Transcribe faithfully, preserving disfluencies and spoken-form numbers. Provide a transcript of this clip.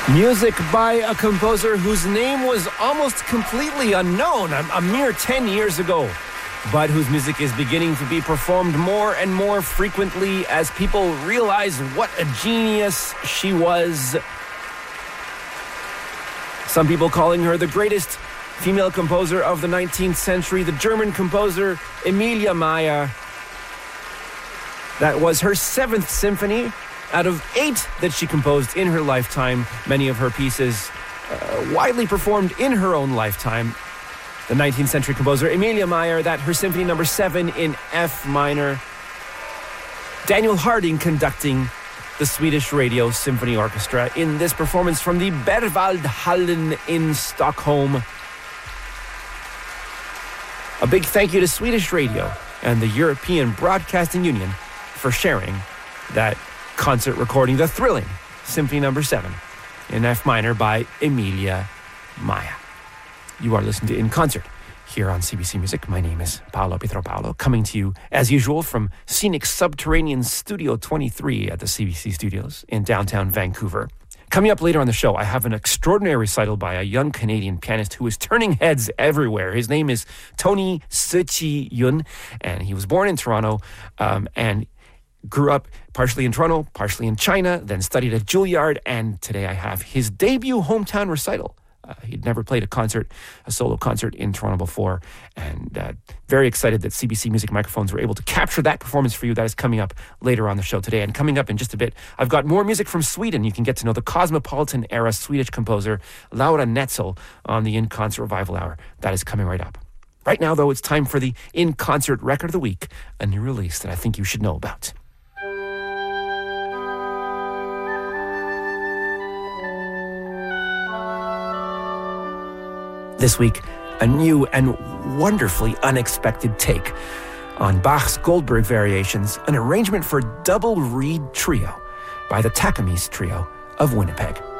Music by a composer whose name was almost completely unknown a, a mere ten years ago, but whose music is beginning to be performed more and more frequently as people realize what a genius she was. Some people calling her the greatest female composer of the nineteenth century, the German composer Emilia Mayer. That was her seventh symphony out of eight that she composed in her lifetime, many of her pieces uh, widely performed in her own lifetime. The nineteenth century composer Emilia Mayer, that her symphony number seven in F minor. Daniel Harding conducting the Swedish Radio Symphony Orchestra in this performance from the Berwaldhallen in Stockholm. A big thank you to Swedish Radio and the European Broadcasting Union for sharing that concert recording, the thrilling Symphony number seven in F minor by Emilia Mayer. You are listening to In Concert here on C B C Music. My name is Paolo Pietropaulo, coming to you as usual from scenic subterranean Studio twenty-three at the C B C Studios in downtown Vancouver. Coming up later on the show, I have an extraordinary recital by a young Canadian pianist who is turning heads everywhere. His name is Tony Tzu-Chi Yun, and he was born in Toronto um, and grew up partially in Toronto, partially in China, then studied at Juilliard, and today I have his debut hometown recital. Uh, he'd never played a concert, a solo concert in Toronto before, and uh, very excited that C B C Music microphones were able to capture that performance for you. That is coming up later on the show today. And coming up in just a bit, I've got more music from Sweden. You can get to know the Cosmopolitan-era Swedish composer Laura Netzel on the In Concert Revival Hour. That is coming right up. Right now, though, it's time for the In Concert Record of the Week, a new release that I think you should know about. This week, a new and wonderfully unexpected take on Bach's Goldberg Variations, an arrangement for double reed trio by the Takamis Trio of Winnipeg.